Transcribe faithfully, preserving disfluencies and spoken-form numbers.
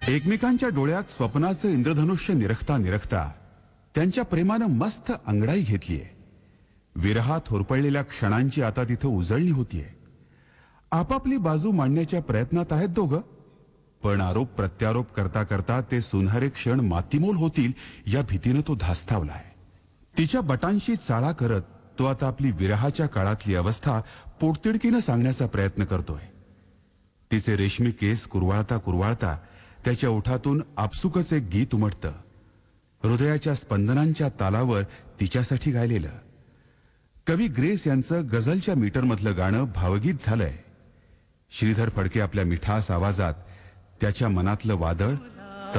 एकमेकांच्या डोळ्यात स्वप्नाचं इंद्रधनुष्य निरखता निरखता त्यांच्या प्रेमानं मस्त अंगडाई घेतलीये. विरहात होरपळलेल्या क्षणांची आता तिथं उजळणी होतीये. आपापली बाजू मांडण्याच्या प्रयत्नात आहेत दोघं, पण आरोप प्रत्यारोप करता करता ते सुनहरे क्षण मातीमोल होतील या भीतीनं तो धास्तावलाय. तिच्या बटांशी चाळा करत तो आता आपली विरहाच्या काळातली अवस्था पोटतिडकीनं सांगण्याचा प्रयत्न करतोय. तिचे रेशमी केस कुरवाळता कुरवाळता त्याच्या ओठातून आपसुकच एक गीत उमटतं, हृदयाच्या स्पंदनांच्या तालावर तिच्यासाठी गायलेलं. कवी ग्रेस यांचं गझलच्या मीटरमधलं गाणं भावगीत झालंय. श्रीधर फडके आपल्या मिठास आवाजात त्याच्या मनातलं वादळ